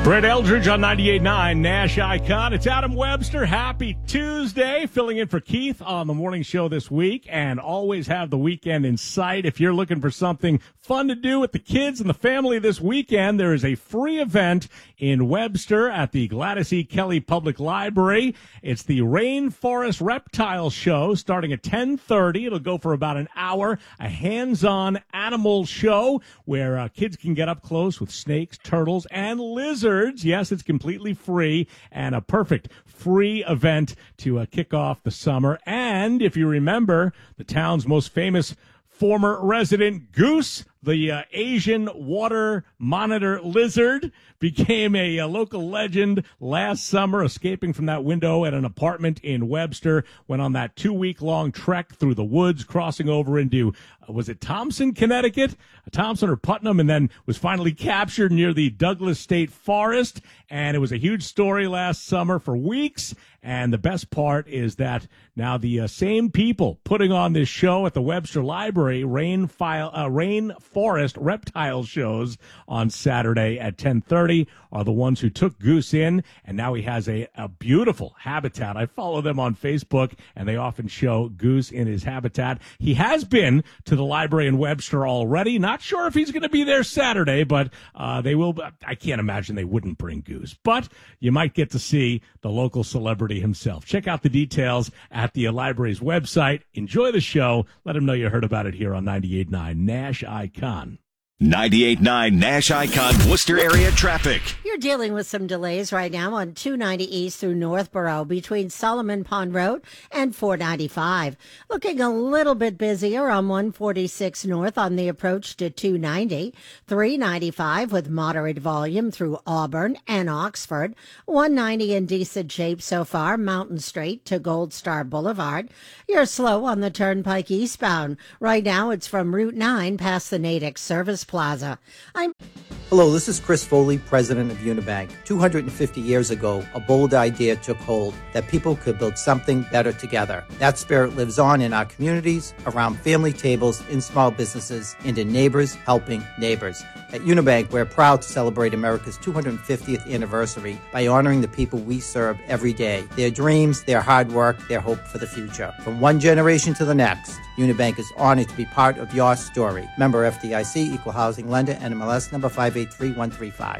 Brett Eldridge on 98.9 Nash Icon. It's Adam Webster. Happy Tuesday. Filling in for Keith on the morning show this week, and always have the weekend in sight. If you're looking for something fun to do with the kids and the family this weekend, there is a free event in Webster at the Gladys E. Kelly Public Library. It's the Rainforest Reptile Show starting at 10:30. It'll go for about an hour. A hands-on animal show where kids can get up close with snakes, turtles, and lizards. Yes, it's completely free and a perfect free event to kick off the summer. And if you remember, the town's most famous former resident goose, the Asian water monitor lizard, became a local legend last summer, escaping from that window at an apartment in Webster. Went on that 2-week-long trek through the woods, crossing over into, was it Thompson, Connecticut? Thompson or Putnam, and then was finally captured near the Douglas State Forest. And it was a huge story last summer for weeks. And the best part is that now the same people putting on this show at the Webster Library, Rainforest Reptile shows on Saturday at 10:30, are the ones who took Goose in, and now he has a beautiful habitat. I follow them on Facebook, and they often show Goose in his habitat. He has been to the library in Webster already. Not sure if he's going to be there Saturday, but they will. I can't imagine they wouldn't bring Goose, but you might get to see the local celebrity himself. Check out the details at the library's website. Enjoy the show. Let him know you heard about it here on 98.9 Nash Icon. 98.9 Nash Icon Worcester area traffic. You're dealing with some delays right now on 290 East through Northborough between Solomon Pond Road and 495. Looking a little bit busier on 146 North on the approach to 290. 395 with moderate volume through Auburn and Oxford. 190 in decent shape so far, Mountain Street to Gold Star Boulevard. You're slow on the Turnpike eastbound. Right now it's from Route 9 past the Natick Service Plaza. Hello, this is Chris Foley, president of Unibank. 250 years ago, a bold idea took hold that people could build something better together. That spirit lives on in our communities, around family tables, in small businesses, and in neighbors helping neighbors. At Unibank, we're proud to celebrate America's 250th anniversary by honoring the people we serve every day, their dreams, their hard work, their hope for the future. From one generation to the next, Unibank is honored to be part of your story. Member FDIC, Equal Housing Lender, NMLS number 583135.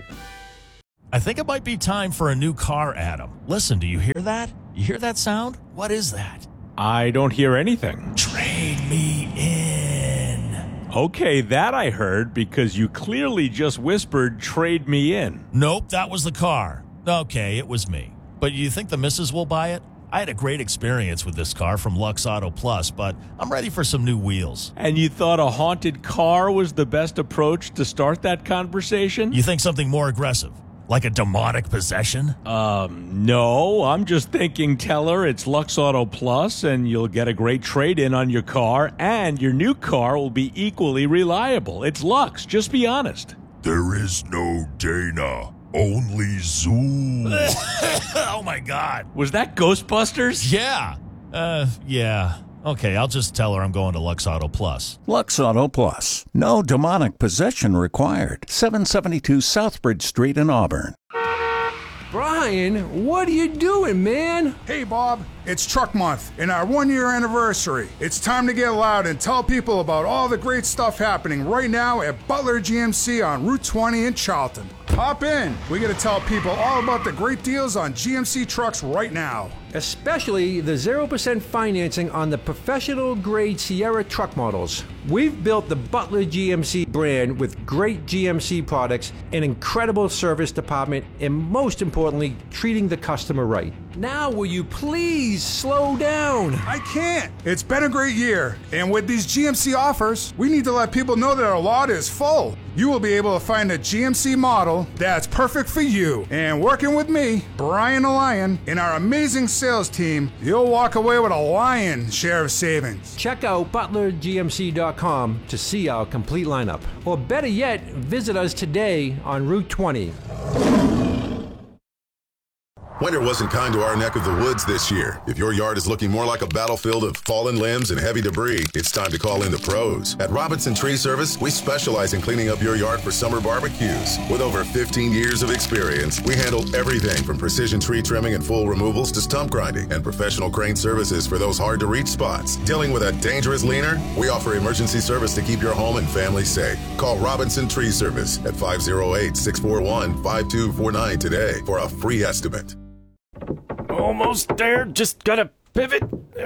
I think it might be time for a new car, Adam. Listen, do you hear that? You hear that sound? What is that? I don't hear anything. Trade me in. Okay, that I heard because you clearly just whispered, trade me in. Nope, that was the car. Okay, it was me. But you think the missus will buy it? I had a great experience with this car from Lux Auto Plus, but I'm ready for some new wheels. And you thought a haunted car was the best approach to start that conversation? You think something more aggressive, like a demonic possession? No, I'm just thinking tell her it's Lux Auto Plus and you'll get a great trade-in on your car, and your new car will be equally reliable. It's Lux, just be honest. There is no Dana. Only Zoom. Oh, my God. Was that Ghostbusters? Yeah. Yeah. Okay, I'll just tell her I'm going to Lux Auto Plus. Lux Auto Plus. No demonic possession required. 772 Southbridge Street in Auburn. Brian, what are you doing, man? Hey, Bob. It's Truck Month and our 1-year anniversary. It's time to get loud and tell people about all the great stuff happening right now at Butler GMC on Route 20 in Charlton. Hop in. We got to tell people all about the great deals on GMC trucks right now. Especially the 0% financing on the professional-grade Sierra truck models. We've built the Butler GMC brand with great GMC products, an incredible service department, and most importantly, treating the customer right. Now will you please slow down? I can't. It's been a great year, and with these GMC offers, we need to let people know that our lot is full. You will be able to find a GMC model that's perfect for you. And working with me, Brian the Lion, and our amazing sales team, you'll walk away with a lion's share of savings. Check out butlergmc.com to see our complete lineup. Or better yet, visit us today on Route 20. Winter wasn't kind to our neck of the woods this year. If your yard is looking more like a battlefield of fallen limbs and heavy debris, it's time to call in the pros. At Robinson Tree Service, we specialize in cleaning up your yard for summer barbecues. With over 15 years of experience, we handle everything from precision tree trimming and full removals to stump grinding and professional crane services for those hard-to-reach spots. Dealing with a dangerous leaner? We offer emergency service to keep your home and family safe. Call Robinson Tree Service at 508-641-5249 today for a free estimate. Almost there. Just gotta pivot.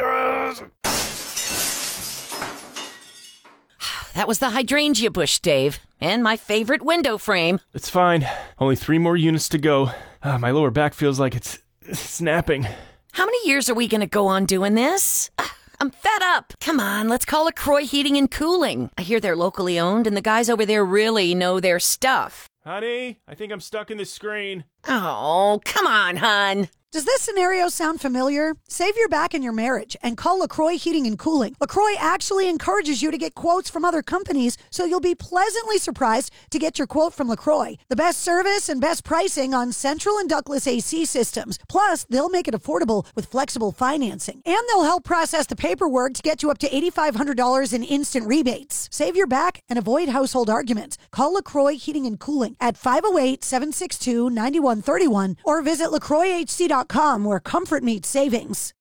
That was the hydrangea bush, Dave, and my favorite window frame. It's fine. Only 3 more units to go. My lower back feels like it's snapping. How many years are we gonna go on doing this? I'm fed up. Come on, let's call LaCroix Heating and Cooling. I hear they're locally owned, and the guys over there really know their stuff. Honey, I think I'm stuck in this screen. Oh, come on, hon. Does this scenario sound familiar? Save your back in your marriage and call LaCroix Heating and Cooling. LaCroix actually encourages you to get quotes from other companies, so you'll be pleasantly surprised to get your quote from LaCroix. The best service and best pricing on central and ductless AC systems. Plus, they'll make it affordable with flexible financing. And they'll help process the paperwork to get you up to $8,500 in instant rebates. Save your back and avoid household arguments. Call LaCroix Heating and Cooling at 508-762-9131 or visit LaCroixHC.com, where comfort meets savings.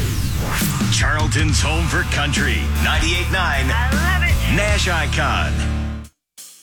Charlton's home for country. 98.9. I love it. Nash Icon.